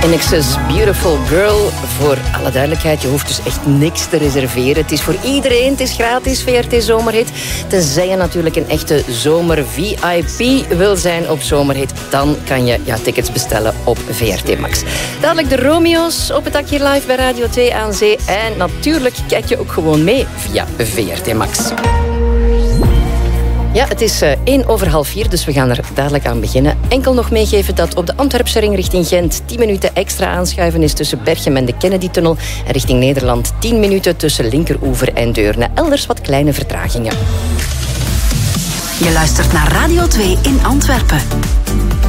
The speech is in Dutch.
NX's Beautiful Girl. Voor alle duidelijkheid, je hoeft dus echt niks te reserveren. Het is voor iedereen, het is gratis, VRT Zomerhit. Tenzij je natuurlijk een echte zomer-VIP wil zijn op Zomerhit, dan kan je tickets bestellen op VRT Max. Dadelijk de Romeo's op het dak hier live bij Radio 2 aan Zee. En natuurlijk kijk je ook gewoon mee via VRT Max. Ja, het is 4:01, dus we gaan er dadelijk aan beginnen. Enkel nog meegeven dat op de Antwerpse ring richting Gent 10 minuten extra aanschuiven is tussen Berchem en de Kennedy-tunnel. En richting Nederland 10 minuten tussen Linkeroever en Deurne. Elders wat kleine vertragingen. Je luistert naar Radio 2 in Antwerpen.